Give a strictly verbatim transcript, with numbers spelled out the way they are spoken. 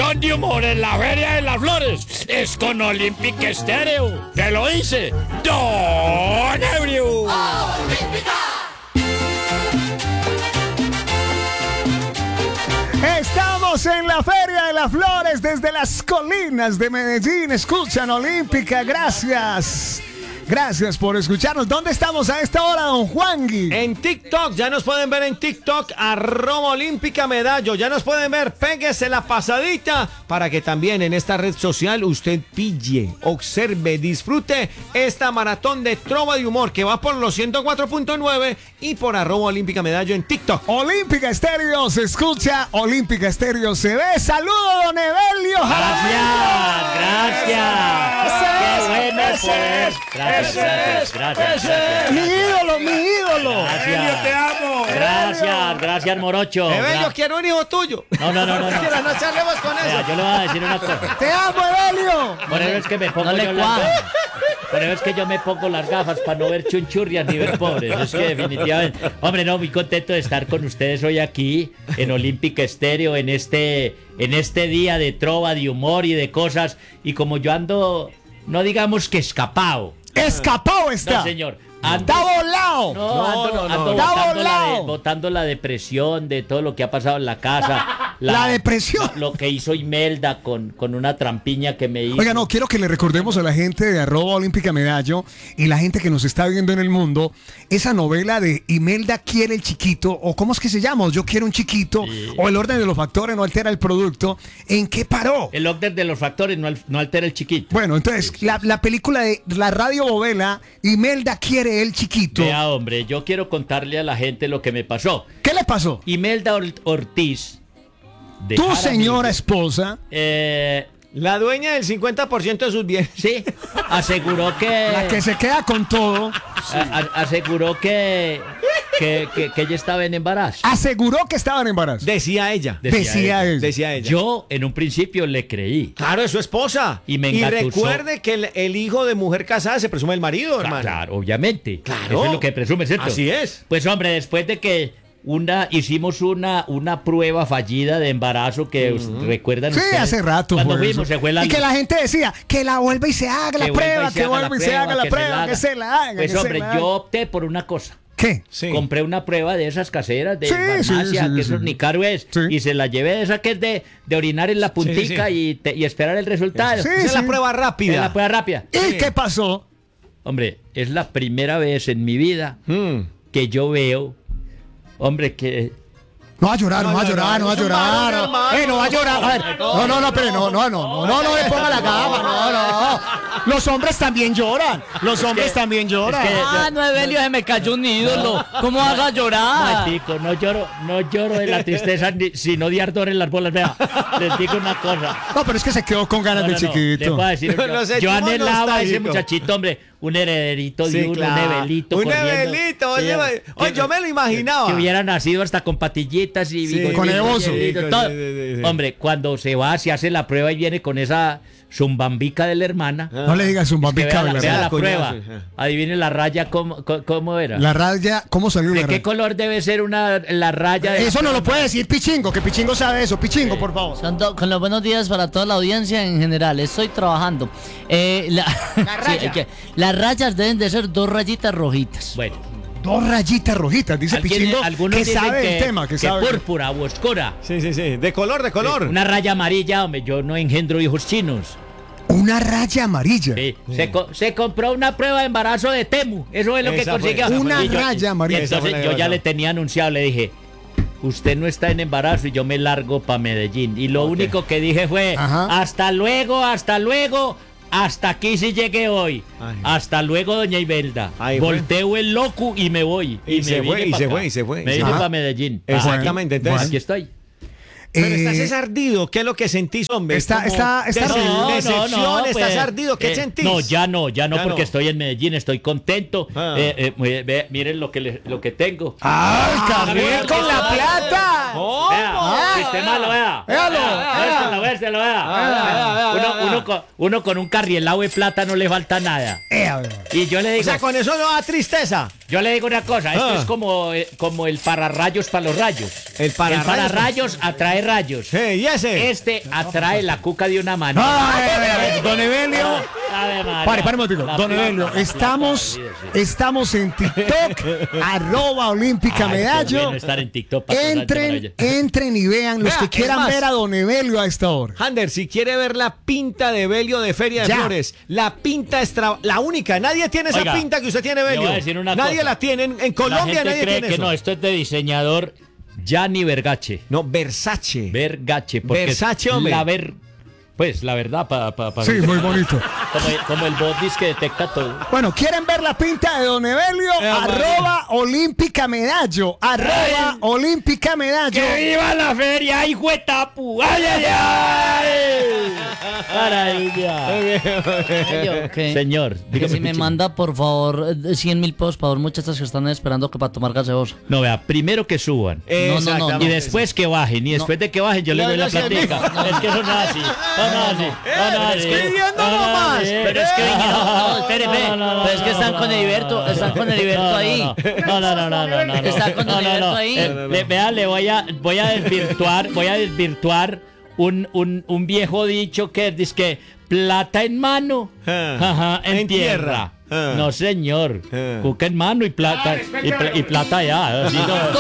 maratón de humor en la Feria de las Flores es con Olympic Stereo. Te lo dice Don Ebrio. ¡Olímpica! Estamos en la Feria de las Flores desde las colinas de Medellín. Escuchan Olímpica, gracias. Gracias por escucharnos. ¿Dónde estamos a esta hora, don Juangui? En TikTok, ya nos pueden ver en TikTok, arroba Olímpica Medallo. Ya nos pueden ver, péguese la pasadita para que también en esta red social usted pille, observe, disfrute esta maratón de trova de humor que va por los ciento cuatro punto nueve y por arroba Olímpica Medallo en TikTok. Olímpica Estéreo se escucha, Olímpica Estéreo se ve. ¡Saludos, don Evelio! Gracias, gracias. Qué bueno, pues. Gracias. Gracias, gracias, gracias. Mi ídolo, mi ídolo. Gracias. Te amo. Gracias, gracias, Morocho. Evelio, Gra- quiero un hijo tuyo. No, no, no, no. no. Quiero, no charlemos con eso. Vea, yo le voy a decir una cosa. ¡Te amo, Evelio! Por eso es que me pongo No le yo las cuadra. gafas. Por eso es que yo me pongo las gafas para no ver chunchurrias ni ver pobres. Es que definitivamente. Hombre, no, muy contento de estar con ustedes hoy aquí en Olímpica Estéreo, en este, en este día de trova, de humor y de cosas. Y como yo ando, no digamos que escapado. ¡Escapado está! No, señor. Ando- ¡Está volado! No, No, ando, no, no. ando Está botando, la volado. de- botando la depresión de todo lo que ha pasado en la casa. La depresión. Lo, lo que hizo Imelda con, con una trampiña que me hizo. Oiga, no, quiero que le recordemos a la gente de arroba Olímpica Medallo y la gente que nos está viendo en el mundo esa novela de Imelda quiere el chiquito, o ¿cómo es que se llama? O Yo quiero un chiquito, Sí. o el orden de los factores no altera el producto. ¿En qué paró? El orden de los factores no, al- no altera el chiquito. Bueno, entonces, la, la película de la radionovela Imelda quiere el chiquito. Vea, hombre, yo quiero contarle a la gente lo que me pasó. ¿Qué le pasó? Imelda Or- Ortiz. de Tu Jaramillo, señora esposa, eh, La dueña del cincuenta por ciento de sus bienes. sí, aseguró que. la que se queda con todo, a- a- aseguró que, que, que, que ella estaba en embarazo. aseguró que estaba en embarazo. Decía ella. Decía él. Decía ella. Yo en un principio le creí. Claro, es su esposa. Y me engatusó. recuerde que el, el hijo de mujer casada se presume el marido, Cla- hermano. Claro, obviamente. Claro. Eso es lo que presume, ¿cierto? Así es. Pues hombre, después de que una hicimos una, una prueba fallida de embarazo que us- recuerdan Sí, ustedes. hace rato. Cuando fue fuimos eso. se fue la y que luz. la gente decía que la vuelva y se haga la Que vuelva prueba, y se que haga la vuelva y se haga la que se prueba, haga. que se la haga. Pues que se hombre, la haga. yo opté por una cosa. ¿Qué? Sí. Compré una prueba de esas caseras de Sí, farmacia, sí, sí, que eso sí. ni caro es, Sí. y se la llevé de esa que es de, de orinar en la puntica sí. Y, te- y esperar el resultado. Sí, Esa es la sí. prueba Es rápida. la prueba rápida. ¿Y qué pasó? Hombre, es la primera vez en mi vida Mm. que yo veo, hombre, que... No va a llorar, no, va a llorar, no va a es un llorar. varón, no. hermano. Eh, no va a llorar. A ver, no, no, no, pero no, no, no, no, no, no le ponga la gafa, no, no. Los hombres también lloran. Los hombres también lloran. es que- Ah, no, Evelio, se me cayó un ídolo. ¿Cómo vas a llorar? Matico, no lloro, no lloro de la tristeza, ni- sino de ardor en las bolas. Vea, les digo una cosa. No, pero es que se quedó con ganas No, de no, no, chiquito. les voy a decir, yo, Nos yo sentimos anhelaba a ese nostálgicos. muchachito, hombre, un herederito de Sí, uno, claro. un Evelito Un corriendo. Evelito, oye, Sí, oye, que- yo me lo imaginaba. Que hubiera nacido hasta con patillitas y Sí, bigotitos con ebozo. y Sí, todo. sí, sí, sí. Hombre, cuando se va, se hace la prueba y viene con esa zumbambica de la hermana. No le digas un Que vea bambica la, de vea la la Coñazo, prueba. ajá. Adivine la raya cómo, cómo, cómo era. La raya, ¿cómo salió ¿De la qué raya? color debe ser una la raya? De Eso no lo puede decir Pichingo, que Pichingo sabe eso. Pichingo, por favor. Santo, con los buenos días para toda la audiencia en general. Estoy trabajando. Eh, la- raya. Sí, es que las rayas deben de ser dos rayitas rojitas. Bueno, Dos rayitas rojitas, dice alguien- Pichingo, algunos que dicen sabe que, el tema, que, que sabe. púrpura o oscura. Sí, sí, sí. De color, de color. Una raya amarilla, hombre, yo no engendro hijos chinos. Una raya amarilla. Sí. Se, co- se compró una prueba de embarazo de Temu. Eso es lo que Esa fue, consiguió. esa fue. Una Y yo- raya amarilla. Y Esa fue entonces la yo que ya pasó. le tenía anunciado, le dije, usted no está en embarazo y yo me largo para Medellín. Y lo Ok. único que dije fue, Ajá. hasta luego, hasta luego. Hasta aquí sí llegué hoy. Ay. Hasta luego, doña Imelda. Ahí fue. Volteo el loco y me voy. Y me se vine fue, y pa' se acá. fue, y se fue. Me vine Ajá. para Medellín. Exactamente, Aquí, entonces- aquí estoy. Pero Eh, estás es ardido. ¿Qué es lo que sentís, hombre? Está- Como está- está des- ardido. Decepción, estás pues, ardido. ¿Qué eh, sentís? No, ya no, ya no, Ya porque no. estoy en Medellín, estoy contento. Ah. Eh, eh, ve- ve- miren lo que, le- lo que tengo. ¡Ay, Carriel con la plata! ¿Cómo? Vea, sistema lo vea. Véalo. Véalo, véalo, vea. Uno, uno con, uno con un carrielado de plata no le falta nada. Eh, a ver. Y yo le O digo, sea, con eso no da tristeza. Yo le digo una cosa, esto Ah. es como, eh, como el pararrayos para los rayos. El pararrayos. El pararrayos atrae rayos. Eh, ¿y ese? Este atrae la cuca de una mano. Ay, ay, ay, don Evelio. Ave María. Pare, pare un momentico. La Don plata, Evelio, la estamos, plata, olvídese. estamos en TikTok, arroba Olímpica Ay, qué Medallo. bueno estar en TikTok para toda esa Entren, maravilla. entren y vean los Vea, que es quieran más. ver a Don Evelio a esta hora. Hander, si quiere ver la pinta de Belio de Feria de Ya. Flores, la pinta extra, la única, nadie tiene esa Oiga, pinta que usted tiene, le voy Belio. a decir una Nadie cosa. la tiene, en, en La Colombia gente nadie cree tiene que eso. no, esto es de diseñador Gianni Vergace. No, Versace. Vergace, porque Versace, es hombre. la ver, pues la verdad para pa, pa, Sí, muy bonito. como, como el bodis que detecta todo. Bueno, ¿quieren ver la pinta de Don Evelio? Eh, arroba Olímpica Medallo. Arroba Olímpica Medallo. ¡Que viva la feria, hijo de tapu! ¡Ay, ay, ay! ¡Maravilla! Yo, que- Señor, que dígame, si me Pichín. manda, por favor, eh, cien mil pesos para dos muchachas que están esperando que para tomar gaseosa. No, vea, primero que suban. No, no, no. Exactamente. Y después que bajen, y después de que bajen yo le No, doy no, la sí, amigo. platica. Es que eso no es así. No, no, así. No, no, así. escribiendo No, no, nomás. así. Pero es que vinieron, no, espere, No, espere. no, no, no, Pero es que no, están no, con no, Heriberto, no, están con Heriberto no, no, ahí. No, no, no, no, no, no. Está con no, no, Heriberto no. ahí. Eh, No, no, no. le- Vea, le voy a, voy a desvirtuar, voy a desvirtuar un, un, un viejo dicho que dice que plata en mano, Ah. ajá, en, En tierra. tierra. Ah. No, señor. Ah. Cuca en mano y plata, y, pla- y plata allá. Así no.